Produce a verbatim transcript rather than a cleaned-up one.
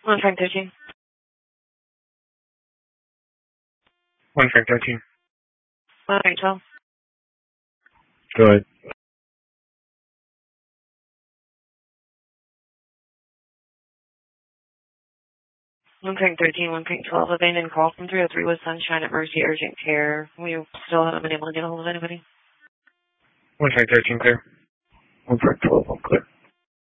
One Frank thirteen. One Frank thirteen. One Frank twelve. Go ahead. One Frank thirteen, one Frank twelve. Abandoned call from three oh three West Sunshine at Mercy Urgent Care. We still haven't been able to get a hold of anybody. One Frank thirteen, clear. One Frank twelve, I'm clear.